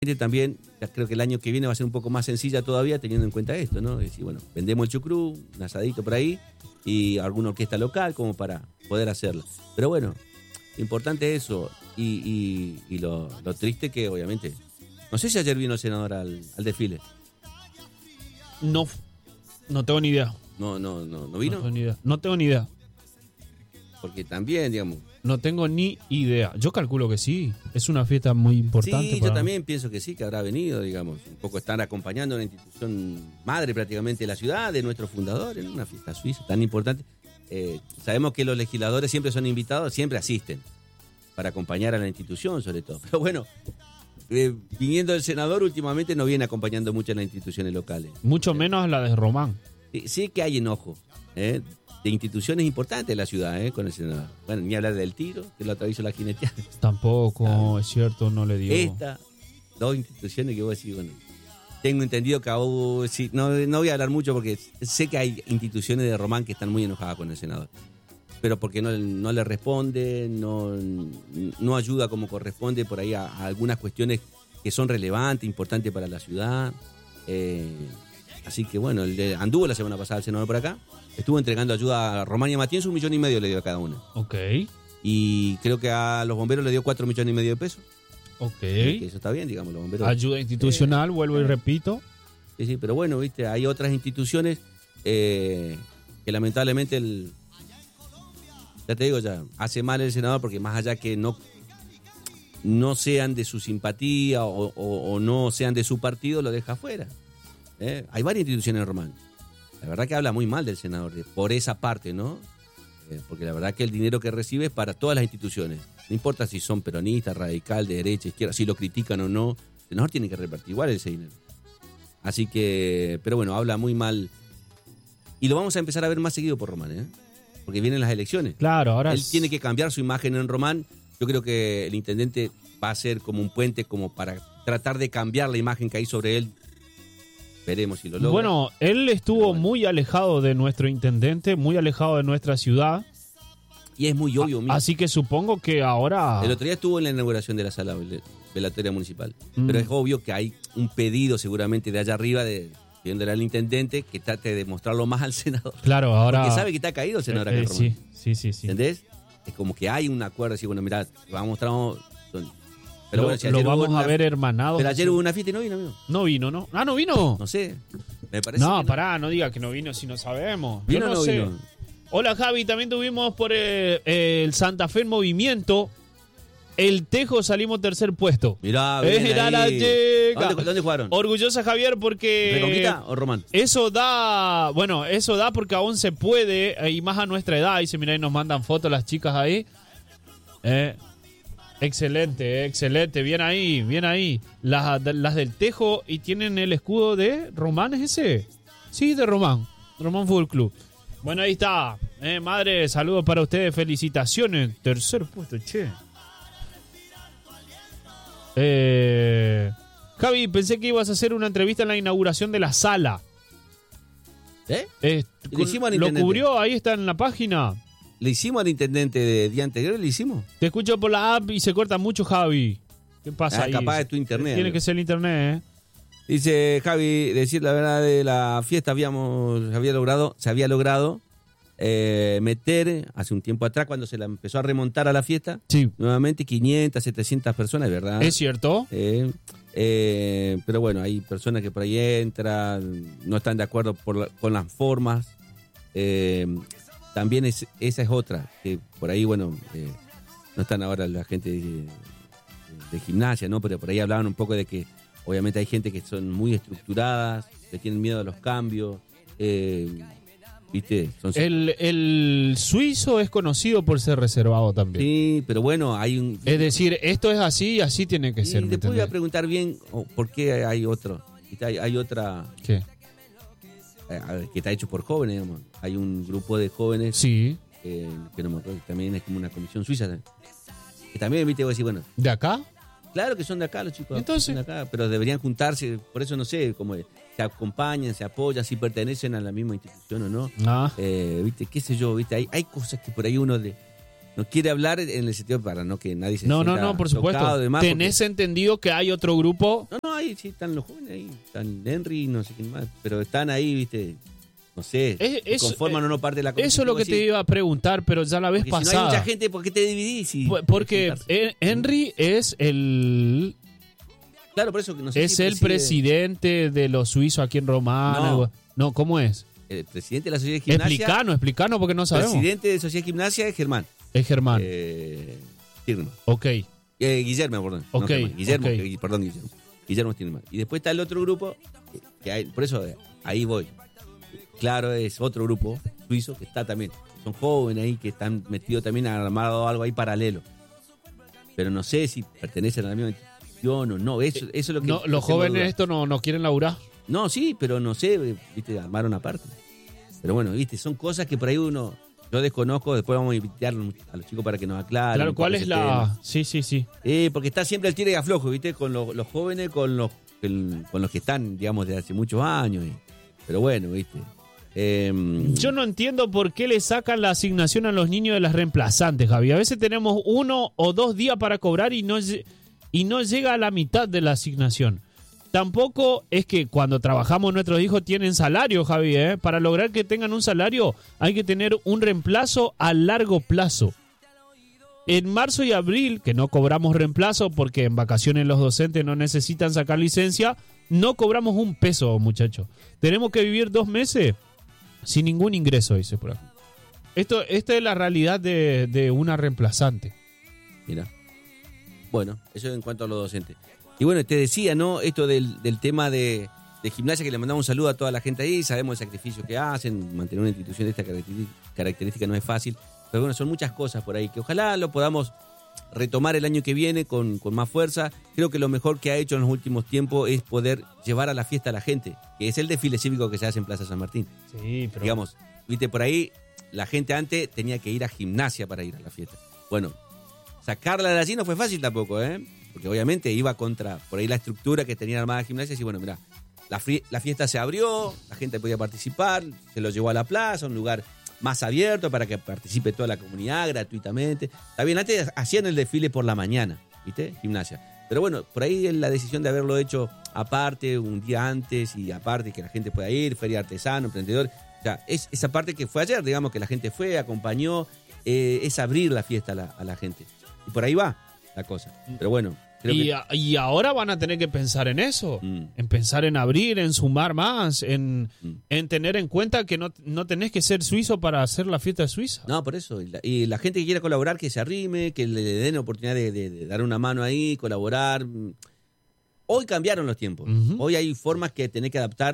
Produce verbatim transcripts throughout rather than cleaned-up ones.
También, ya creo que el año que viene va a ser un poco más sencilla todavía, teniendo en cuenta esto, ¿no? Es decir, bueno, vendemos el chucrú, un asadito por ahí y alguna orquesta local como para poder hacerla. Pero bueno, lo importante es eso y, y, y lo, lo triste que obviamente... No sé si ayer vino el senador al, al desfile. No, no tengo ni idea. No, no, no, ¿no vino? No tengo ni idea. No tengo ni idea. Porque también, digamos... No tengo ni idea. Yo calculo que sí. Es una fiesta muy importante. Sí, para... yo también pienso que sí, que habrá venido, digamos. Un poco estar acompañando a una institución madre prácticamente de la ciudad, de nuestro fundador, en una fiesta suiza tan importante. Eh, sabemos que los legisladores siempre son invitados, siempre asisten para acompañar a la institución, sobre todo. Pero bueno, eh, viniendo el senador, últimamente no viene acompañando mucho a las instituciones locales. Mucho menos la de Román. Sí, sí que hay enojo, ¿eh? De instituciones importantes de la ciudad, ¿eh? Con el senador. Bueno, ni hablar del Tiro, que lo atravesó la jineteada. Tampoco, ah, es cierto, no le dio. Esta, dos instituciones que vos decís, bueno, tengo entendido que a vos, sí, no, no voy a hablar mucho porque sé que hay instituciones de Román que están muy enojadas con el senador. Pero porque no, no le responde, no, no ayuda como corresponde por ahí a, a algunas cuestiones que son relevantes, importantes para la ciudad. Eh, así que bueno, el de, anduvo la semana pasada el senador por acá. Estuvo entregando ayuda a Román y a Matienzo, un millón y medio le dio a cada una. Ok. Y creo que a los bomberos le dio cuatro millones y medio de pesos. Ok. Que eso está bien, digamos, los bomberos. Ayuda institucional, eh, vuelvo y repito. Sí, sí, pero bueno, viste, hay otras instituciones eh, que lamentablemente el... Ya te digo, ya hace mal el senador porque más allá que no, no sean de su simpatía o, o, o no sean de su partido, lo deja afuera. ¿Eh? Hay varias instituciones en Román. La verdad que habla muy mal del senador por esa parte, ¿no? Eh, porque la verdad que el dinero que recibe es para todas las instituciones. No importa si son peronistas, radical, de derecha, izquierda, si lo critican o no, el senador tiene que repartir igual ese dinero. Así que, pero bueno, habla muy mal. Y lo vamos a empezar a ver más seguido por Román, ¿eh? Porque vienen las elecciones. Claro, ahora... Él es... tiene que cambiar su imagen en Román. Yo creo que el intendente va a ser como un puente como para tratar de cambiar la imagen que hay sobre él. Veremos si lo logra. Bueno, él estuvo bueno. muy alejado de nuestro intendente, muy alejado de nuestra ciudad. Y es muy obvio. A, así que supongo que ahora... El otro día estuvo en la inauguración de la sala velatoria municipal. Mm. Pero es obvio que hay un pedido seguramente de allá arriba de... pidiéndole al intendente que trate de mostrarlo más al senador. Claro, ahora... Porque sabe que está caído el senador eh, acá en Román. Sí, sí, sí, sí. ¿Entendés? Es como que hay un acuerdo así, bueno, mirá, vamos a mostrar... Pero lo, bueno, si lo vamos una, a ver hermanados. Pero ayer hubo una fiesta y no vino, amigo. No vino, ¿no? Ah, ¿no vino? No sé. Me parece no, que pará, no. no diga que no vino si no sabemos. ¿Vino Yo no, no sé. Vino? Hola, Javi. También tuvimos por el, el Santa Fe en movimiento. El Tejo salimos tercer puesto. Mirá, bien Era la ahí. llega. ¿Dónde, ¿Dónde jugaron? Orgullosa, Javier, porque... ¿Reconquista o Román? Eso da... Bueno, eso da porque aún se puede, y más a nuestra edad. Dice, mirá, y nos mandan fotos las chicas ahí. Eh... Excelente, excelente, bien ahí, bien ahí. Las, las del Tejo y tienen el escudo de Román, ¿es ese? Sí, de Román, Román Fútbol Club. Bueno, ahí está. Eh, madre, saludos para ustedes, felicitaciones. Tercer puesto, che. Eh, Javi, pensé que ibas a hacer una entrevista en la inauguración de la sala. ¿Eh? eh ¿Le hicimos al ¿Lo intendente? cubrió? Ahí está en la página. ¿Le hicimos al intendente de día anterior? ¿Le hicimos? Te escucho por la app y se corta mucho, Javi. ¿Qué pasa ah, ahí? Capaz es tu internet. Tiene amigo. que ser el internet, ¿eh? Dice Javi, decir la verdad de la fiesta habíamos, se había logrado, se había logrado eh, meter hace un tiempo atrás cuando se la empezó a remontar a la fiesta. Sí. Nuevamente quinientas, setecientas personas, ¿verdad? Es cierto. Eh, eh, pero bueno, hay personas que por ahí entran, no están de acuerdo por la, con las formas. Eh, También es, esa es otra, que por ahí, bueno, eh, no están ahora la gente de, de, de gimnasia, ¿no? Pero por ahí hablaban un poco de que obviamente hay gente que son muy estructuradas, que tienen miedo a los cambios, eh, ¿viste? Son... El, el suizo es conocido por ser reservado también. Sí, pero bueno, hay un... Es decir, esto es así y así tiene que y ser. después voy a preguntar bien oh, por qué hay otro, hay, hay otra... ¿Qué? Que está hecho por jóvenes, digamos. Hay un grupo de jóvenes sí. eh, que no me acuerdo, que también es como una comisión suiza, ¿sabes? Que también, viste, voy a decir, bueno... ¿De acá? Claro que son de acá los chicos. Entonces... Son de acá, pero deberían juntarse, por eso no sé, como se acompañan, se apoyan, si pertenecen a la misma institución o no. Ah. Eh, viste, qué sé yo, viste, hay, hay cosas que por ahí uno de... no quiere hablar en el sentido para no que nadie se No, no, sienta no, por supuesto. tocado, demás, ¿Tenés porque- entendido que hay otro grupo? No, no, ahí sí están los jóvenes ahí. Están Henry, no sé quién más. Pero están ahí, viste. No sé. Es- se eso- conforman eh, o no parte de la Eso es lo que te iba a preguntar, pero ya la vez Porque si no hay pasada. mucha gente, ¿por qué te dividís? Y- Pu- Porque eh, Henry es el Claro, por eso que no sé es si el preside- presidente de los suizos aquí en Román. No. algo- No, ¿cómo es? El presidente de la Sociedad de Gimnasia. Explicanos, explicanos porque no El sabemos. presidente de la Sociedad de Gimnasia es Germán. Es Germán. Eh, Tirman. ok. Eh, Guillermo, perdón. no Ok, Germán. Guillermo, ok. que- perdón, Guillermo. Guillermo Tirman. Y después está el otro grupo, que- que hay, por eso eh, ahí voy. Claro, es otro grupo suizo que está también. Son jóvenes ahí que están metidos también, han armado algo ahí paralelo. Pero no sé si pertenecen a la misma institución o no. Eso, eso es lo que. No, los tengo jóvenes duda. esto no, no quieren laburar. No, sí, pero no sé, eh, viste, armaron aparte. Pero bueno, viste, son cosas que por ahí uno. Yo desconozco, después vamos a invitar a los chicos para que nos aclaren. Claro, un ¿cuál poco es ese la...? tema. Sí, sí, sí. Eh, porque está siempre el tire y aflojo, ¿viste? Con los, los jóvenes, con los, el- con los que están, digamos, desde hace muchos años. y- pero bueno, ¿viste? Eh, Yo no entiendo por qué le sacan la asignación a los niños de las reemplazantes, Javi. A veces tenemos uno o dos días para cobrar y no, lle- y no llega a la mitad de la asignación. Tampoco es que cuando trabajamos nuestros hijos tienen salario, Javi. ¿eh? Para lograr que tengan un salario hay que tener un reemplazo a largo plazo. En marzo y abril, que no cobramos reemplazo porque en vacaciones los docentes no necesitan sacar licencia, no cobramos un peso, muchachos. Tenemos que vivir dos meses sin ningún ingreso, dice por aquí. Esto, esta es la realidad de, de una reemplazante. Mira. Bueno, eso en cuanto a los docentes. Y bueno, te decía, ¿no? Esto del, del tema de, de gimnasia, que le mandamos un saludo a toda la gente ahí. Sabemos el sacrificio que hacen. Mantener una institución de esta caracteri- característica no es fácil. Pero bueno, son muchas cosas por ahí que ojalá lo podamos retomar el año que viene con, con más fuerza. Creo que lo mejor que ha hecho en los últimos tiempos es poder llevar a la fiesta a la gente, que es el desfile cívico que se hace en Plaza San Martín. Sí, pero... Digamos, viste, por ahí la gente antes tenía que ir a gimnasia para ir a la fiesta. Bueno, sacarla de allí no fue fácil tampoco, ¿eh? Porque obviamente iba contra, por ahí la estructura que tenía armada gimnasia, y bueno, mira, la, fri- la fiesta se abrió, la gente podía participar, se lo llevó a la plaza, un lugar más abierto para que participe toda la comunidad gratuitamente. Está bien, antes hacían el desfile por la mañana, ¿viste? Gimnasia. Pero bueno, por ahí la decisión de haberlo hecho aparte, un día antes y aparte que la gente pueda ir, feria artesano, emprendedor. O sea, es esa parte que fue ayer, digamos, que la gente fue, acompañó, eh, es abrir la fiesta a la, a la gente. Y por ahí va la cosa. Pero bueno, creo Y, que... a- y ahora van a tener que pensar en eso, Mm. en pensar en abrir, en sumar más, en, Mm. en tener en cuenta que no, no tenés que ser suizo para hacer la fiesta suiza. No, por eso. Y la, y la gente que quiera colaborar, que se arrime, que le den oportunidad de, de- de dar una mano ahí, colaborar. Hoy cambiaron los tiempos. Ujú. Hoy hay formas que tenés que adaptar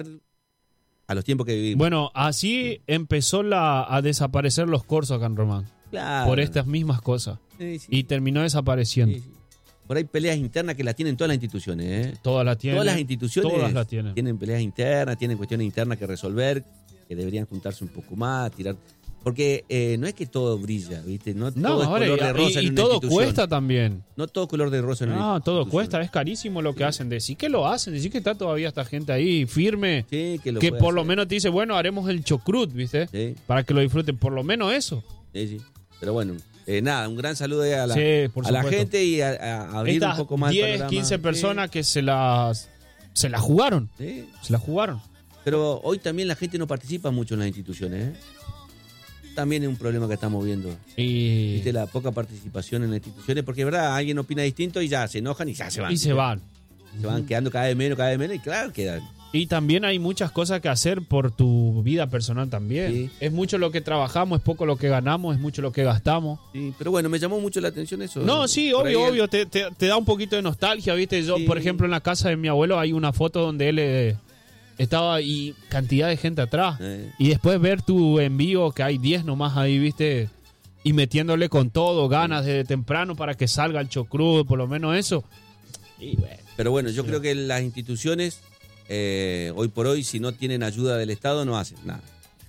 a los tiempos que vivimos. Bueno, así empezó la, a desaparecer los corsos acá en Román, Claro. por estas mismas cosas, Sí, sí, y terminó desapareciendo. sí, sí. Por ahí peleas internas que las tienen todas las instituciones, ¿eh? Todas las tienen. Todas las instituciones Todas las tienen. tienen peleas internas, tienen cuestiones internas que resolver, que deberían juntarse un poco más, tirar... Porque eh, no es que todo brilla, ¿viste? No, No, todo es ahora, color de rosa y, en y una todo institución. cuesta también. No todo color de rosa en una No, todo institución. cuesta, es carísimo lo que hacen. Decir que lo hacen, decir que está todavía esta gente ahí firme, Sí, que lo que puede por lo hacer. menos te dice, bueno, haremos el chocrut, ¿viste? Sí. Para que lo disfruten, por lo menos eso. Sí, sí. Pero bueno, eh, nada, un gran saludo ahí a la, Sí, por a la supuesto. gente y a, a abrir Estas un poco más el diez, panorama. quince Sí, personas que se las se las jugaron, sí. se las jugaron. Pero hoy también la gente no participa mucho en las instituciones, ¿eh? También es un problema que estamos viendo. Y, ¿Viste? La poca participación en las instituciones, porque es verdad, alguien opina distinto y ya se enojan y ya se van. y se van. Se van quedando cada vez menos, cada vez menos y claro, quedan. Y también hay muchas cosas que hacer por tu vida personal también. Sí. Es mucho lo que trabajamos, es poco lo que ganamos, es mucho lo que gastamos. Sí, pero bueno, me llamó mucho la atención eso. No, sí, Por obvio, ahí- obvio, te, te- te da un poquito de nostalgia, ¿viste? Yo, Sí. por ejemplo, en la casa de mi abuelo hay una foto donde él eh, estaba y cantidad de gente atrás. Eh, Y después ver tu envío, que hay diez nomás ahí, ¿viste? Y metiéndole con todo, ganas desde temprano para que salga el chocrudo, por lo menos eso. Y bueno, pero bueno, yo creo que las instituciones, eh, hoy por hoy, si no tienen ayuda del Estado, no hacen nada.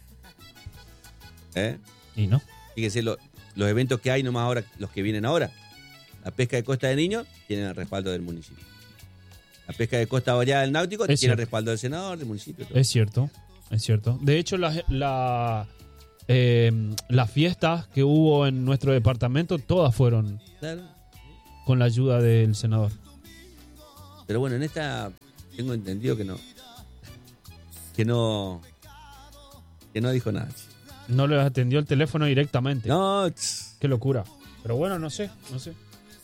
¿Eh? y no. Fíjense lo- los eventos que hay nomás ahora, los que vienen ahora. La pesca de costa de niños tienen el respaldo del municipio. La pesca de costa variada del náutico Es tiene el cierto. respaldo del senador, del municipio. todo. Es cierto, es cierto. De hecho, la, la, eh, las fiestas que hubo en nuestro departamento, todas fueron Claro. con la ayuda del senador. Pero bueno, en esta tengo entendido que no. Que no. Que no dijo nada. No les atendió el teléfono directamente. No. tss. Qué locura. Pero bueno, no sé, no sé.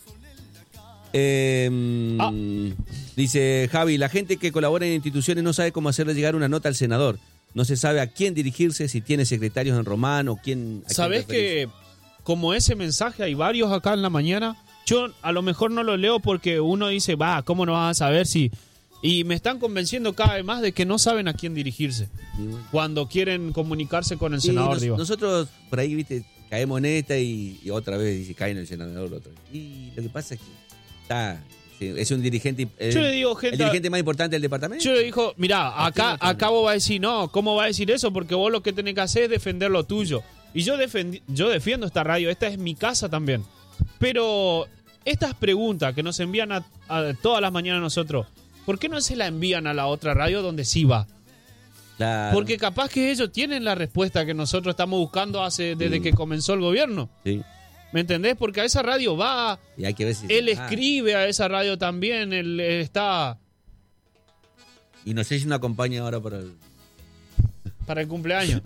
Eh, Ah. Dice Javi, la gente que colabora en instituciones no sabe cómo hacerle llegar una nota al senador. No se sabe a quién dirigirse, si tiene secretarios en romano, o quién... a quién ¿Sabés referirse. que como ese mensaje hay varios acá en la mañana? Yo a lo mejor no lo leo porque uno dice, va, ¿cómo no vas a saber si...? Y me están convenciendo cada vez más de que no saben a quién dirigirse Y bueno. cuando quieren comunicarse con el Sí, senador, nos- digo. nosotros por ahí, viste, caemos en esta y, y otra vez dice, cae en el senador otra vez. Y lo que pasa es que está... sí, es un dirigente... eh, Yo le digo, el gente... dirigente más importante del departamento. Yo le dijo, mirá, acá, acá vos vas a decir, no, ¿cómo va a decir eso? Porque vos lo que tenés que hacer es defender lo tuyo. Y yo, defendi- yo defiendo esta radio, esta es mi casa también. Pero estas preguntas que nos envían a, a todas las mañanas a nosotros, ¿por qué no se la envían a la otra radio donde sí va? Claro. Porque capaz que ellos tienen la respuesta que nosotros estamos buscando hace desde Sí. que comenzó el gobierno. Sí. ¿Me entendés? Porque a esa radio va, Y hay que ver si... él ah, escribe a esa radio también, él, él está y no sé si nos acompaña ahora para el... para el cumpleaños.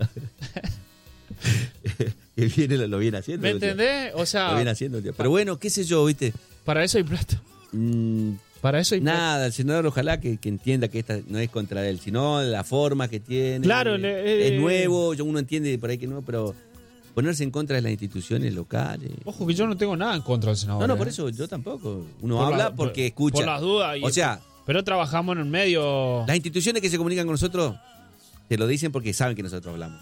que viene, lo, lo viene haciendo. ¿Me o sea, entendés? O Lo sea, viene haciendo. tío. Pero bueno, qué sé yo, viste. para eso hay plata. Mm, Para eso hay plata. nada, el senador ojalá que, que entienda que esta no es contra él, sino la forma que tiene. Claro, eh, le- es eh, nuevo, yo- uno entiende por ahí que no, pero ponerse en contra de las instituciones locales. Ojo que yo no tengo nada en contra del senador. No, no, ¿eh? por eso yo tampoco. Uno Por habla la- porque por- escucha. Por las dudas. y- O sea, pero trabajamos en el medio. las instituciones que se comunican con nosotros te lo dicen porque saben que nosotros hablamos.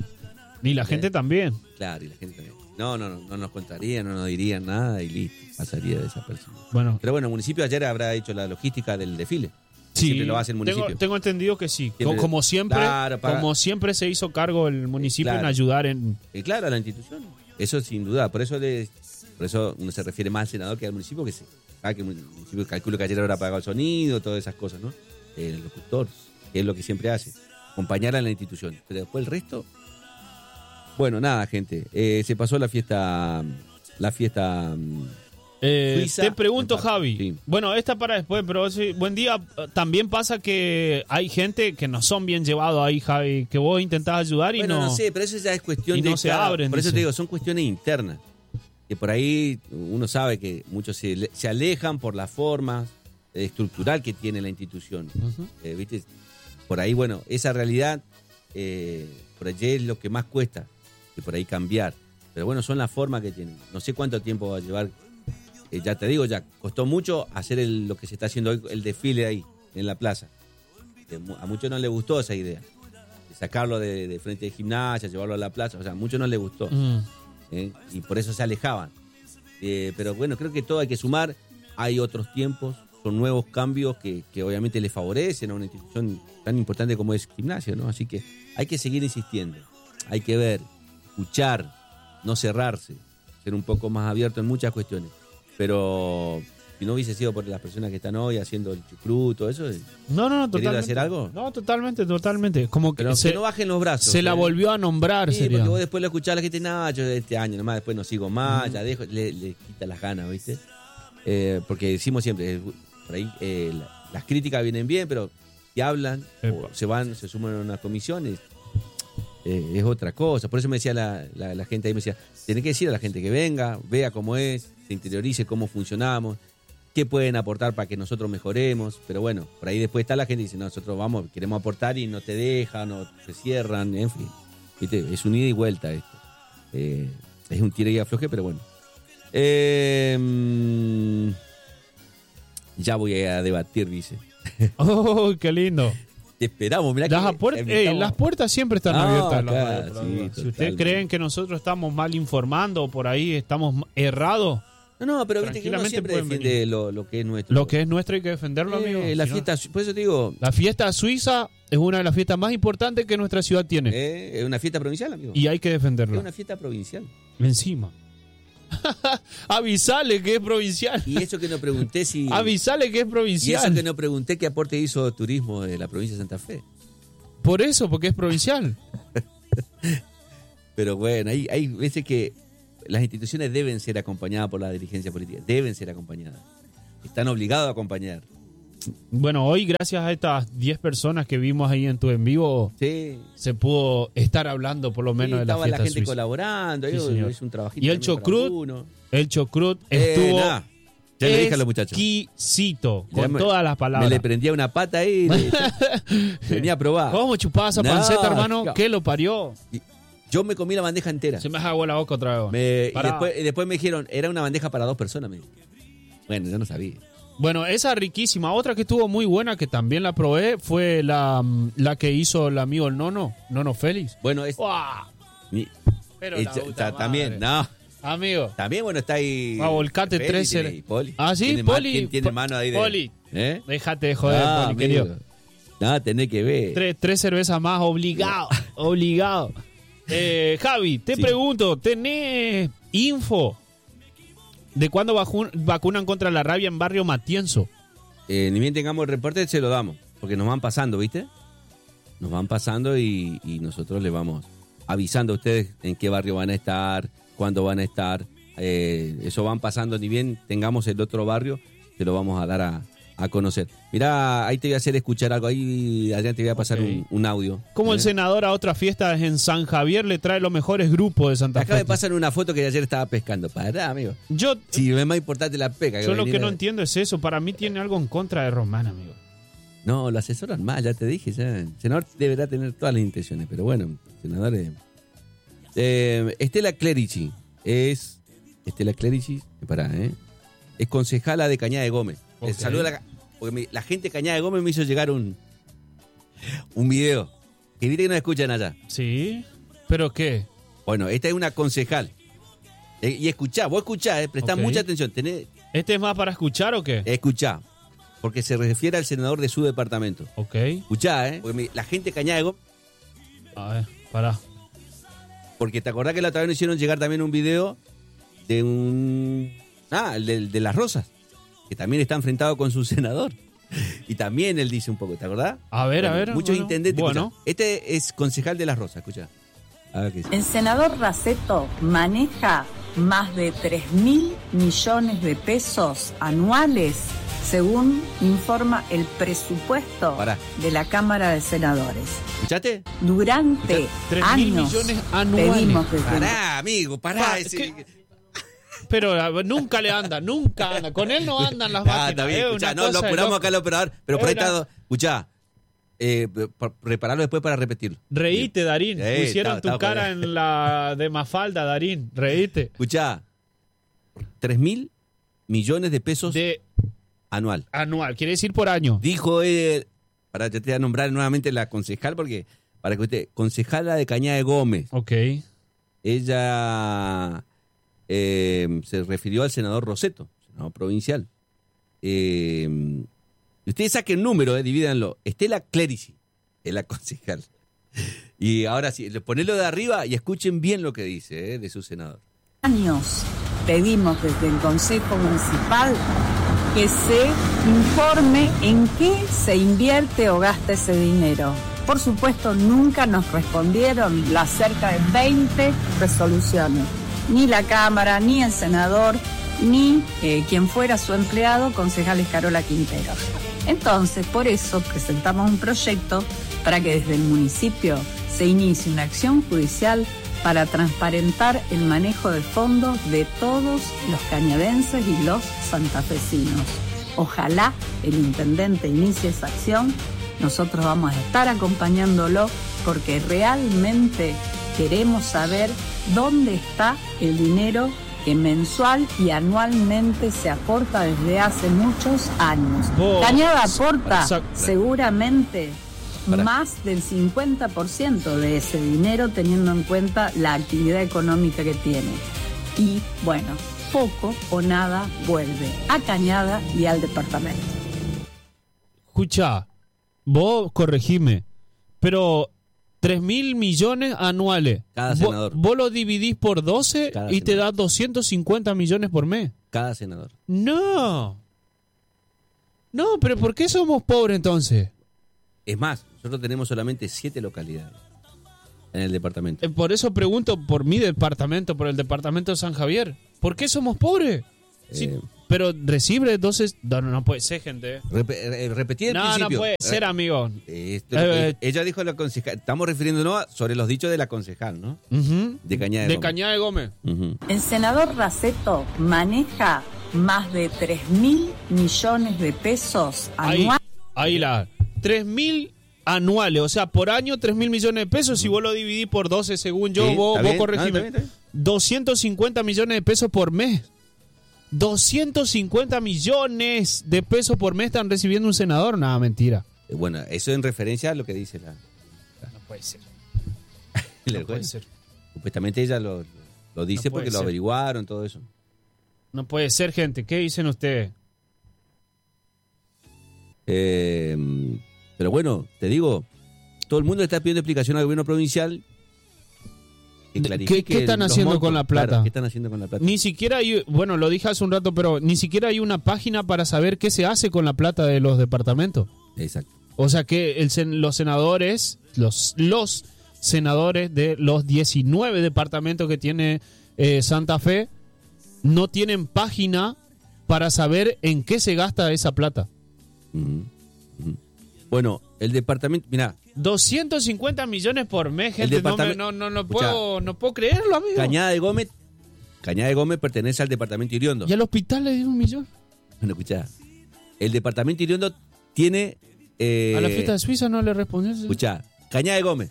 Y la gente también. Claro, y la gente también. No, no, no, no nos contarían, no nos dirían nada y listo, pasaría desapercibido. Bueno, Pero bueno, el municipio ayer habrá hecho la logística del desfile. sí. Siempre lo hace el municipio. Tengo, tengo entendido que sí. Siempre- Co- como siempre, Claro, para- como siempre se hizo cargo el municipio Claro. en ayudar en. Y claro, a la institución. Eso sin duda. Por eso le, por eso uno se refiere más al senador que al municipio, que se sabe que el municipio calculo que ayer habrá pagado el sonido, todas esas cosas, ¿no? El locutor, que es lo que siempre hace. Acompañar a la institución. Pero después el resto. Bueno, nada, gente. Eh, se pasó la fiesta. La fiesta. mm, Eh, Suiza, te pregunto, me parece, Javi. sí. Bueno, esta para después, pero sí, buen día. También pasa que hay gente que no son bien llevados ahí, Javi, que vos intentás ayudar y Bueno, no. no sé, pero eso ya es cuestión y de. no se cada- abren, Por eso dice. te digo, son cuestiones internas. Que por ahí uno sabe que muchos se, le- se alejan por la forma eh, estructural que tiene la institución. Ujú. Eh, ¿viste? Por ahí, bueno, esa realidad, eh, por allí es lo que más cuesta, que por ahí cambiar. Pero bueno, son las formas que tienen. No sé cuánto tiempo va a llevar. Eh, ya te digo, ya costó mucho hacer el- lo que se está haciendo hoy, el desfile ahí, en la plaza. Eh, mu- A muchos no les gustó esa idea. De sacarlo de, de frente de gimnasia, llevarlo a la plaza. O sea, a muchos no les gustó. Mm. ¿eh? Y por eso se alejaban. Eh, pero bueno, creo que todo hay que sumar. Hay otros tiempos, son nuevos cambios que, que obviamente le favorecen a una institución tan importante como es Gimnasia, ¿no? Así que hay que seguir insistiendo. Hay que ver, escuchar, no cerrarse, ser un poco más abierto en muchas cuestiones. Pero si no hubiese sido por las personas que están hoy haciendo el chucrut, todo eso, No, no, no, ¿Querido totalmente. hacer algo? No, totalmente, totalmente. Como que pero se, que no bajen los brazos. se la ¿eh? volvió a nombrar, Sí, sería. porque vos después lo escuchás a la gente, no, yo este año nomás, después no sigo más, ya dejo, le, le quita las ganas, ¿viste? Eh, porque decimos siempre, eh, por ahí eh, la- las críticas vienen bien, pero si hablan, Epa. o se van, se suman a unas comisiones, eh, es otra cosa. Por eso me decía la, la, la gente ahí, me decía, tiene que decir a la gente que venga, vea cómo es, se interiorice cómo funcionamos, qué pueden aportar para que nosotros mejoremos. Pero bueno, por ahí después está la gente que dice, no, nosotros vamos, queremos aportar y no te dejan, o se cierran, en fin. ¿Viste? Es un ida y vuelta esto. Eh, es un tira y afloje, pero bueno. Eh, mm, ya voy a debatir, dice. Oh, qué lindo. Te esperamos, mirá Las, que puer- eh, invitamos- las puertas siempre están No, abiertas. en la claro, radio, por la sí, duda. si ustedes totalmente. creen que nosotros estamos mal informando o por ahí estamos errados, No, no, pero viste que uno Tranquilamente siempre pueden defiende lo, lo que es nuestro. lo que es nuestro hay que defenderlo, Eh, amigo. la Si no- fiesta, por eso te digo, La fiesta suiza es una de las fiestas más importantes que nuestra ciudad tiene. eh, es una fiesta provincial, amigo. Y hay que Es defenderla. una fiesta provincial. Encima. Avisale que es provincial. Y eso que no pregunté si. Avisale que es y provincial. eso que no pregunté qué aporte hizo turismo de la provincia de Santa Fe. Por eso, porque es provincial. Pero bueno, hay, hay veces que las instituciones deben ser acompañadas por la dirigencia política. Deben ser acompañadas. Están obligados a acompañar. Bueno, hoy gracias a estas diez personas que vimos ahí en tu en vivo, Sí. se pudo estar hablando por lo menos Sí, de la estaba fiesta la gente suiza. colaborando. Sí, Yo, señor. hice un trabajito Y el también para Chocrut, uno. el Chocrut Eh, estuvo nah. Ya le dije a los muchachos. exquisito, Ya con me- todas las palabras. Me le prendía una pata ahí y le- venía a probar. ¿Cómo chupaba esa No, panceta, hermano? no. ¿Qué lo parió? Y yo me comí la bandeja entera. Se me hace agua la boca otra vez. Me- y, Pará. después, y después me dijeron, era una bandeja para dos personas. Me dijo. Bueno, yo no sabía. Bueno, esa riquísima. Otra que estuvo muy buena, que también la probé, fue la, la que hizo el amigo el Nono, Nono Félix. Bueno, es... ¡Guau! mi- Pero eh, la ya- puta ta- también, madre. no. Amigo. También, bueno, está ahí... A volcate Feli tres tiene cere- ahí, Poli. Ah, sí, ¿Tiene ma- Poli. ¿Quién tiene Po- mano ahí de...? Poli. ¿Eh? Déjate de joder, Ah, Poli, amigo. querido. No, tenés que ver. Tres, tres cervezas más, obligado, obligado. Eh, Javi, te Sí. pregunto, ¿tenés info de cuándo vaju- vacunan contra la rabia en Barrio Matienzo? Eh, ni bien tengamos el reporte, se lo damos. Porque nos van pasando, ¿viste? Nos van pasando y, y nosotros les vamos avisando a ustedes en qué barrio van a estar, cuándo van a estar. Eh, eso van pasando, ni bien tengamos el otro barrio, se lo vamos a dar a, a conocer. Mirá, ahí te voy a hacer escuchar algo. Ahí, Adrián, te voy a pasar Ok. un, un audio. Como el ¿Eh? senador a otras fiestas en San Javier le trae los mejores grupos de Santa Acá me Fe. pasan una foto que ayer estaba pescando. Pará, amigo. Yo, Si es más importante la pesca. yo lo venir que a- no entiendo es eso. Para mí tiene algo en contra de Román, amigo. No, lo asesoran más, ya te dije. Ya. El senador deberá tener todas las intenciones, pero bueno, el senador es... Eh, Estela Clerici es... Estela Clerici, pará, ¿eh? Es concejala de Cañada de Gómez. Ok. Eh, saluda a la, porque me- la gente de Cañada de Gómez me hizo llegar un un video. Que viste que no escuchan allá. Sí, ¿pero qué? Bueno, esta es una concejal. Eh, y escuchá, vos escuchá, eh, prestá Ok. mucha atención. Tenés, ¿Este es más para escuchar o qué? escuchá, porque se refiere al senador de su departamento. Ok, Escuchá, ¿eh? Porque me- la gente de Cañada de Gómez... a ver, pará. Porque te acordás que la otra vez nos hicieron llegar también un video de un... Ah, el de, de las Rosas, que también está enfrentado con su senador. Y también él dice un poco, ¿te acordás? A ver, a Bueno, ver. Muchos bueno, intendentes. Bueno, escuchá. Este es concejal de las Rosas, escucha. A ver qué dice. El senador Raceto maneja más de tres mil millones de pesos anuales, según informa el presupuesto Pará. de la Cámara de Senadores. ¿Escuchaste? Durante tres mil años millones anuales. pedimos desde Pará, amigo, pará. Pa- ese- ¿qué? Pero a- nunca le anda, nunca anda. Con él no andan las Ah, máquinas. está bien, es escuchá. una No, lo cosa de apuramos loco. acá al operador, pero por ahí Es una- está... Escuchá, eh, pa- preparalo después para repetirlo. Reíte, Darín. Eh, Pusieron está- tu está cara por- en la de Mafalda, Darín. Reíte. Escuchá, tres mil millones de pesos De anual. anual, quiere decir por año. Dijo él, para yo te voy a nombrar nuevamente la concejal, porque para que usted, concejala de Cañada de Gómez, Ok. ella eh, se refirió al senador Roseto, senador provincial. Eh, y ustedes saquen número, eh, divídanlo. Estela Clerici es la concejal. Y ahora sí, ponelo de arriba y escuchen bien lo que dice eh, de su senador. años pedimos desde el Consejo Municipal que se informe en qué se invierte o gasta ese dinero. Por supuesto, nunca nos respondieron las cerca de veinte resoluciones. Ni la Cámara, ni el senador, ni eh, quien fuera su empleado, concejal Escarola Quintero. Entonces, por eso presentamos un proyecto para que desde el municipio se inicie una acción judicial para transparentar el manejo de fondos de todos los cañadenses y los santafesinos. Ojalá el intendente inicie esa acción. Nosotros vamos a estar acompañándolo porque realmente queremos saber dónde está el dinero que mensual y anualmente se aporta desde hace muchos años. Vos- Cañada aporta Sa- seguramente Pará. más del cincuenta por ciento de ese dinero teniendo en cuenta la actividad económica que tiene. Y bueno, poco o nada vuelve a Cañada y al departamento. Escucha, vos corregime, pero tres mil millones anuales. Cada Vos- senador. Vos lo dividís por doce Cada y te senador. da doscientos cincuenta millones por mes. Cada senador. No. No, pero ¿por qué somos pobres entonces? Es más, nosotros tenemos solamente siete localidades. en el departamento. Eh, Por eso pregunto por mi departamento, por el departamento de San Javier. ¿Por qué somos pobres? Sí, Eh. pero recibe entonces... No, no, no puede ser, gente. Rep- eh, repetí el No, principio. no puede ser, amigo. Eh, esto es lo que- Eh, ella dijo la concejal. Estamos refiriéndonos a- sobre los dichos de la concejal, ¿no? Ujú. De Cañada de De Gómez. Cañada de Gómez. Ujú. El senador Raceto maneja más de tres mil millones de pesos Ahí, anuales. ahí la... tres mil anuales, o sea, por año tres mil millones de pesos. Si vos lo dividís por doce, según yo, Sí, vos, está vos bien, corregime. no, está bien, está bien. doscientos cincuenta millones de pesos por mes. doscientos cincuenta millones de pesos por mes están recibiendo un senador. Nada, mentira. Eh, Bueno, eso en referencia a lo que dice la, No puede ser. la No puede juez. ser. Supuestamente ella lo, lo dice No puede porque lo ser. averiguaron, todo eso. No puede ser, gente. ¿Qué dicen ustedes? Eh, pero bueno, te digo, todo el mundo está pidiendo explicación al gobierno provincial. que ¿Qué- clarifique qué están los haciendo montos. con la plata? Claro, ¿qué están haciendo con la plata? Ni siquiera hay, bueno, lo dije hace un rato, pero ni siquiera hay una página para saber qué se hace con la plata de los departamentos. Exacto. O sea que el sen- los senadores, los, los senadores de los diecinueve departamentos que tiene eh, Santa Fe, no tienen página para saber en qué se gasta esa plata. Ujú, ujú. Bueno, el departamento, mira, doscientos cincuenta millones por mes, gente. No, me- departamen- no, no, no, Escuchá. puedo, no puedo creerlo, amigo. Cañada de Gómez, Cañada de Gómez pertenece al departamento Iriondo. ¿Y al hospital le dio un millón? Bueno, escuchá, el departamento Iriondo tiene... eh, A la fiesta de Suiza no le respondió. Escuchá, Cañada de Gómez,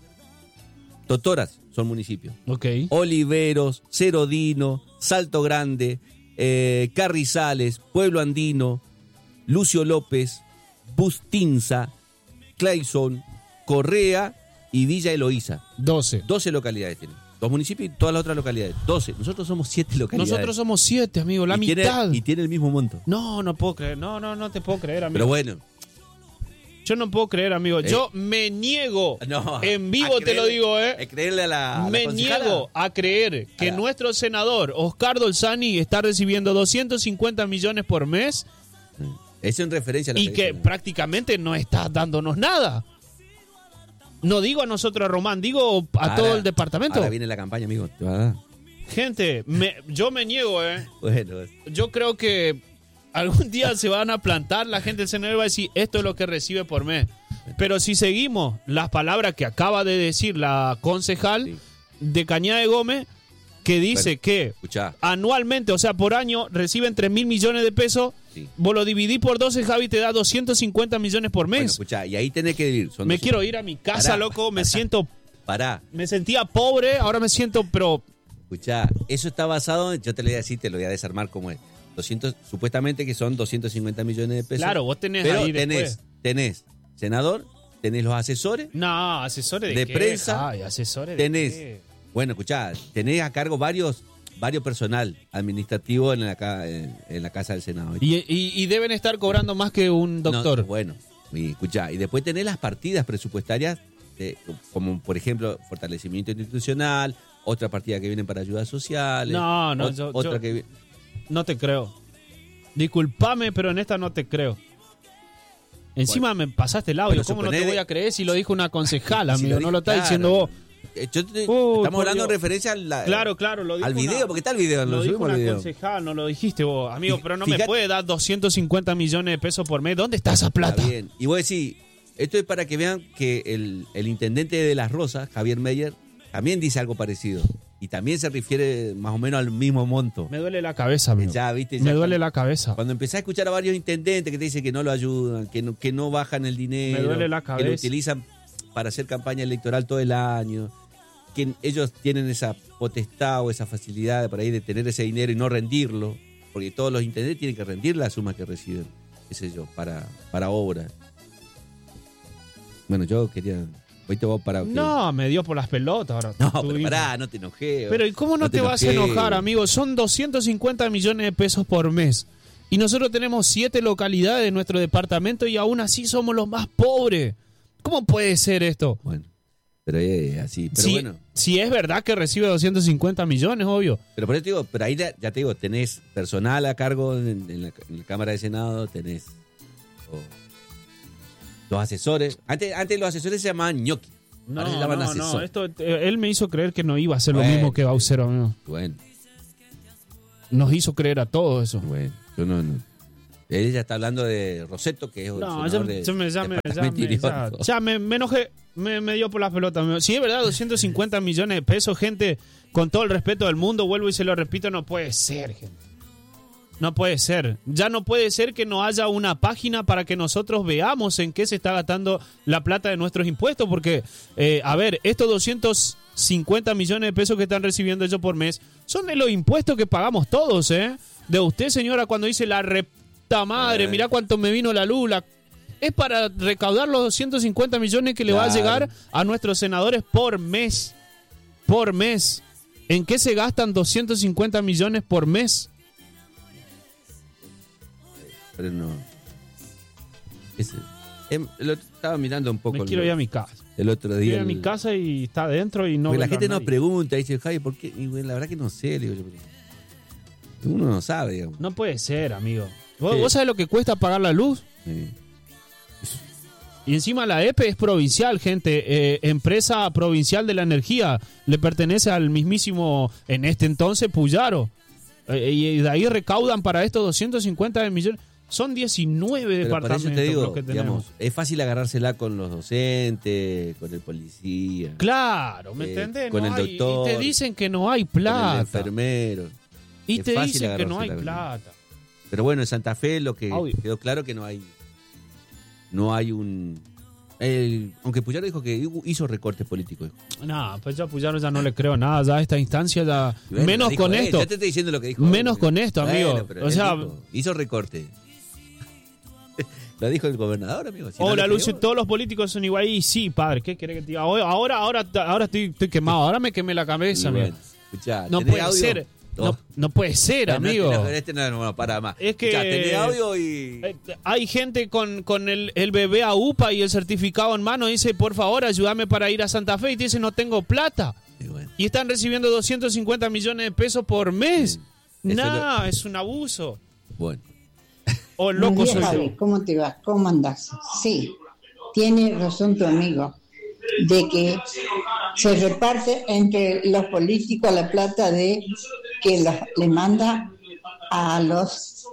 Totoras son municipios. Ok. Oliveros, Cerodino, Salto Grande, eh, Carrizales, Pueblo Andino, Lucio López, Bustinza, Clayson, Correa y Villa Eloísa. doce. doce localidades tienen. Dos municipios y todas las otras localidades. doce. Nosotros somos siete localidades. Nosotros somos siete, amigo, la y mitad. Tiene, y tiene el mismo monto. No, no puedo creer. No, no, no te puedo creer, amigo. Pero bueno. Yo no puedo creer, amigo. Eh. Yo me niego. No, en vivo a te lo creerle- digo, ¿eh? a creerle a la, a la Me concejala. niego a creer que A la- nuestro senador, Oscar Dolzani, está recibiendo doscientos cincuenta millones por mes Eso en referencia a lo y que dice. prácticamente no está dándonos nada. No digo a nosotros, a Román, digo a Ahora- todo el departamento. Ahora viene la campaña, amigo. Te va a dar. Gente, me- yo me niego, ¿eh? Bueno, Yo creo que algún día se van a plantar, la gente del Senado va a decir, esto es lo que recibe por mes. Pero si seguimos las palabras que acaba de decir la concejal Sí. de Cañada de Gómez, que dice Bueno, que escuchá. anualmente, o sea, por año, reciben tres mil millones de pesos, Sí. vos lo dividís por doce, Javi, te da doscientos cincuenta millones por Bueno, mes. escuchá, y ahí tenés que vivir. Son me doscientos. quiero ir a mi casa, Pará, loco, me pará. siento, Pará, me sentía pobre, ahora me siento, pero escuchá. Eso está basado, en- yo te lo voy a decir, te lo voy a desarmar como es. doscientos, supuestamente que son doscientos cincuenta millones de pesos. claro, vos tenés Pero ahí tenés, después. tenés senador, tenés los asesores, No, asesores de, de qué, prensa, Javi, asesores de tenés, qué. bueno, escuchá, tenés a cargo varios, varios personal administrativo en la, ca- en, en la Casa del Senado. Y, y- y deben estar cobrando más que un doctor. No, bueno, y escuchá, y después tenés las partidas presupuestarias, de- como por ejemplo, fortalecimiento institucional, otra partida que viene para ayudas sociales. No, no, ot- yo- otra yo- que vi- No te creo. Disculpame, pero en esta no te creo. Encima me pasaste el audio. Pero ¿Cómo no te suponete- voy a creer si lo dijo una concejala, Si amigo? lo No lo dije, estás claro. diciendo vos. Eh, yo te- Uy, estamos por hablando en Dios. referencia a la- Claro, claro, lo dijo al video, una- porque está el video, Lo lo dijo subimos una al video. concejala, no lo dijiste vos. Amigo, Fí- pero no me fíjate- puede dar doscientos cincuenta millones de pesos por mes. ¿Dónde está esa plata? Está bien. Y vos decís, esto es para que vean que el, el intendente de Las Rosas, Javier Meyer, también dice algo parecido. Y también se refiere más o menos al mismo monto. Me duele la cabeza, amigo. Ya, viste, ya me duele cuando- la cabeza. Cuando empecé a escuchar a varios intendentes que te dicen que no lo ayudan, que no, que no bajan el dinero, Me duele la que lo cabeza. utilizan para hacer campaña electoral todo el año, que ellos tienen esa potestad o esa facilidad por ahí de tener ese dinero y no rendirlo, porque todos los intendentes tienen que rendir la suma que reciben, qué sé yo, para, para obras. Bueno, yo quería... Hoy te voy para... que- No, me dio por las pelotas ahora. no, tu pero hijo. pará, no te enojé. Pero ¿y cómo no, te, vas a enojé. enojar, amigo? Son doscientos cincuenta millones de pesos por mes. Y nosotros tenemos siete localidades en nuestro departamento y aún así somos los más pobres. ¿Cómo puede ser esto? Bueno, pero es así. Pero si, bueno, si es verdad que recibe doscientos cincuenta millones, obvio. pero por eso te digo, pero ahí ya, ya te digo, tenés personal a cargo en, en la, en la Cámara de Senado, tenés oh, los asesores. Antes, antes los asesores se llamaban ñoqui. No, Ahora se llaman no, asesor. no, esto, eh, él me hizo creer que no iba a hacer Bueno, lo mismo que Baucero, amigo. Bueno, Nos hizo creer a todo eso. bueno, yo no, no. Ella está hablando de Rosetto, que es el No, senador ya, de, ya me, ya, me, ya, departamento me, ya, Irigoyen. ya me, me enojé, me, me dio por las pelotas. amigo. Si es verdad, doscientos cincuenta millones de pesos, gente, con todo el respeto del mundo, vuelvo y se lo repito, no puede ser, gente. No puede ser. Ya no puede ser que no haya una página para que nosotros veamos en qué se está gastando la plata de nuestros impuestos, porque, eh, a ver, estos doscientos cincuenta millones de pesos que están recibiendo ellos por mes son de los impuestos que pagamos todos, ¿eh? De usted, señora, cuando dice la repta madre, Eh. mirá cuánto me vino la luz, la... es para recaudar los doscientos cincuenta millones que le va a Claro. llegar a nuestros senadores por mes. Por mes. ¿En qué se gastan doscientos cincuenta millones por mes? Pero no. Es, em, lo estaba mirando un poco Me quiero el, ir a mi casa. el otro Quiero día. ir a mi el- casa y está adentro y no porque la venga gente nos nadie. pregunta, dice, Javi, ¿por qué? Y bueno, la verdad que no sé, le digo yo. pero Uno no sabe, digamos. No puede ser, amigo. ¿Vos, Sí. vos sabés lo que cuesta pagar la luz? Sí. Y encima la E P E es provincial, gente. Eh, empresa provincial de la energía. Le pertenece al mismísimo, en este entonces, Puyaro. Eh, y de ahí recaudan para estos doscientos cincuenta millones. Son diecinueve Pero por departamentos eso te digo, los que tenemos. digamos, es fácil agarrársela con los docentes, con el policía, Claro, ¿me eh, entendés? con No el hay- doctor, y te dicen que no hay con el plata. enfermero. Y Es te fácil dicen que no hay agarrársela con- plata. Pero bueno, en Santa Fe lo que Obvio. quedó claro que no hay no hay un el- aunque Puyaro dijo que hizo recortes políticos. No, pues yo a Puyaro ya no le creo nada. Ya a esta instancia ya... Y bueno, menos lo dijo con él, esto. Ya te estoy diciendo lo que dijo. Menos él. con esto, amigo. Bueno, pero O él sea- dijo, hizo recorte. Lo dijo el gobernador, amigo. Si no Hola, le Lucio, creo, todos los políticos son igual. Y sí, padre, ¿qué querés que te diga? Ahora, ahora, ahora, ahora estoy, estoy quemado. Ahora me quemé la cabeza, y amigo. bueno, escuchá, No ¿tenés puede audio? ser. Oh. No, no puede ser, No, no, amigo. no, este no, no, no, para más. Es que- Escuchá, tenés audio y... Eh, Hay gente con, con el, el bebé a UPA y el certificado en mano. Dice, por favor, ayúdame para ir a Santa Fe. Y te dice, no tengo plata. y bueno. Y están recibiendo doscientos cincuenta millones de pesos por mes. Sí. Eso Nah, es un abuso. Bueno. O Buen loco día, soy Javi. yo. ¿Cómo te va? ¿Cómo andas? Sí, tiene razón tu amigo de que se reparte entre los políticos la plata de que los, le manda a los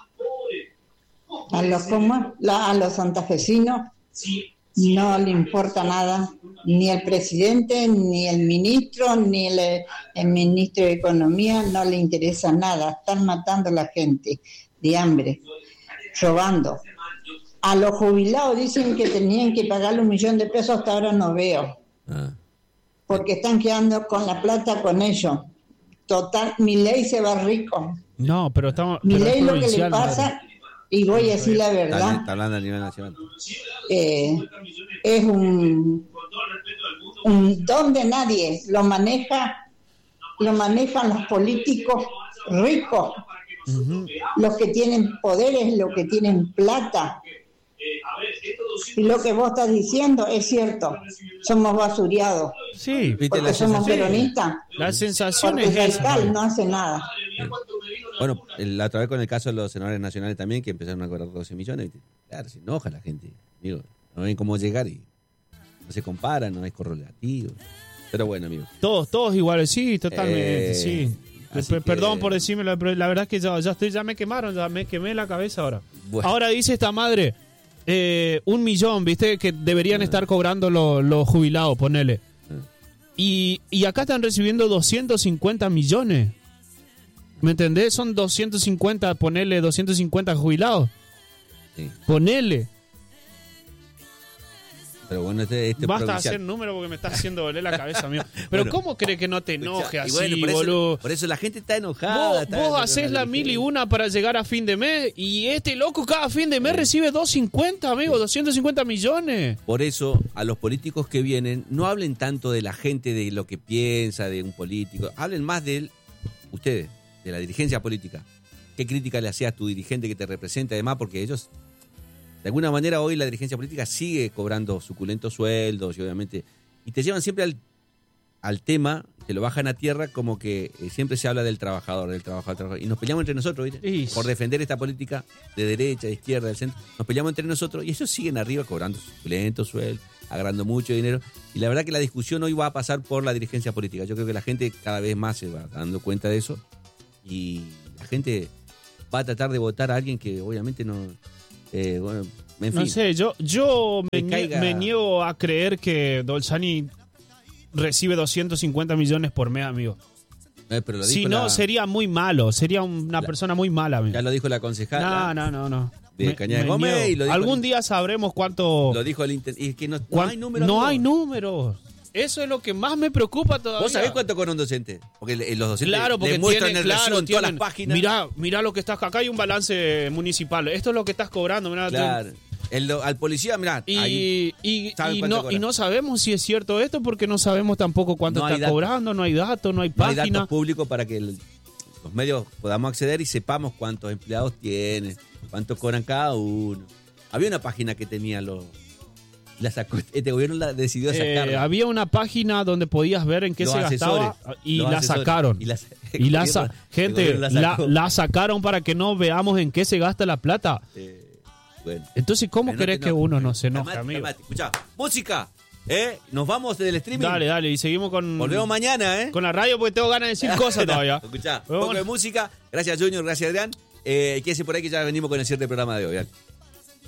a los ¿cómo? La- a los santafesinos. No le importa nada, ni el presidente, ni el ministro, ni el, el ministro de Economía, no le interesa nada. Están matando a la gente de hambre, robando. A los jubilados dicen que tenían que pagarle un millón de pesos, hasta ahora no veo, Ah. porque están quedando con la plata con ellos. Total, Milei se va rico. No, pero estamos. pero es Milei lo que le provincial, pasa, madre. y voy a decir la Está, verdad, está hablando a nivel nacional. eh, es un, un don de nadie, lo maneja, lo manejan los políticos ricos, Ujú. los que tienen poderes, los que tienen plata. Y lo que vos estás diciendo es cierto, somos basuriados, Sí, ¿Viste porque la somos sensación? peronistas, la sensación porque es el esa. alcalde no hace nada. Bueno, la otra vez con el caso de los senadores nacionales también, que empezaron a cobrar doce millones. ¿Viste? Claro, se enoja la gente. Amigo, no ven cómo llegar y no se comparan, no hay correlativos. Pero bueno, amigo. Todos, todos iguales, sí, totalmente, Eh, sí. así P- Perdón que- por decírmelo, pero la verdad es que ya, ya estoy, ya me quemaron, ya me quemé la cabeza ahora. Bueno. Ahora dice esta madre, eh, un millón, viste, que deberían Ah. estar cobrando los, los jubilados, ponele. Ah. Y, y acá están recibiendo doscientos cincuenta millones. ¿Me entendés? Son doscientos cincuenta, ponele doscientos cincuenta jubilados. Sí. Ponele. Pero bueno, este, este Basta provincial. hacer número porque me está haciendo doler la cabeza, amigo. Pero Bueno. ¿cómo cree que no te enoje Y así, bueno, por eso, boludo? por eso la gente está enojada. Vos, está vos enojada, haces la ¿viste? mil y una para llegar a fin de mes y este loco cada fin de mes recibe doscientos cincuenta, amigo, doscientos cincuenta millones. Por eso, a los políticos que vienen, no hablen tanto de la gente, de lo que piensa de un político. Hablen más de él, ustedes, de la dirigencia política. ¿Qué crítica le hacías a tu dirigente que te representa? Además, porque ellos, de alguna manera, hoy la dirigencia política sigue cobrando suculentos sueldos y obviamente... Y te llevan siempre al, al tema, te lo bajan a tierra como que eh, siempre se habla del trabajador, del trabajador, trabajador. Y nos peleamos entre nosotros, ¿viste? Y- Por defender esta política de derecha, de izquierda, del centro. Nos peleamos entre nosotros y ellos siguen arriba cobrando suculentos sueldos, agarrando mucho dinero. Y la verdad que la discusión hoy va a pasar por la dirigencia política. Yo creo que la gente cada vez más se va dando cuenta de eso. Y la gente va a tratar de votar a alguien que obviamente no... Eh, bueno, en fin. No sé, yo, yo me, Que nie- caiga- me niego a creer que Dolzani recibe doscientos cincuenta millones por mes, amigo. Eh, pero lo Si dijo no, la- sería muy malo. Sería una La- persona muy mala, amigo. Ya lo dijo la No, concejala. no, no, no. de Me- Cañada de me Gómez niego. y lo dijo Algún el- día sabremos cuánto... Lo dijo el inten- y es que no, no cuán- hay números. No amigo. hay números. Eso es lo que más me preocupa todavía. ¿Vos sabés cuánto cobra un docente? Porque le- los docentes Claro, porque le muestran tienen, el recibo claro, en todas tienen- las páginas. Mirá, mirá lo que estás... Acá hay un balance municipal. Esto es lo que estás cobrando. Mirá, Claro. El do- al policía, mirá, ahí Y, y, sabe y cuánto no, cobra. y no sabemos si es cierto esto porque no sabemos tampoco cuánto No hay está datos. cobrando, no hay datos, no hay no hay página. datos públicos para que el- los medios podamos acceder y sepamos cuántos empleados tienen, cuántos cobran cada uno. Había una página que tenía los... La sacó, este gobierno la decidió Eh, sacarla. había una página donde podías ver en qué Los se asesores, gastaba y los la asesores. sacaron. Y la, Y la el sa- gobierno- el gente, gobierno la, sacó. la sacaron para que no veamos en qué se gasta la plata. Eh, bueno. Entonces, ¿cómo Pero no querés te que enojes, uno no se enoje, calmate, amigo? calmate. Escuchá, música, ¿eh? Nos vamos del streaming. Dale, dale, y seguimos con, Volvemos mañana, ¿eh? con la radio porque tengo ganas de decir cosas todavía. Escuchá, un Pero poco bueno. de música. Gracias, Junior. Gracias, Adrián. Eh, quédese por ahí que ya venimos con el cierre del programa de hoy. Dale.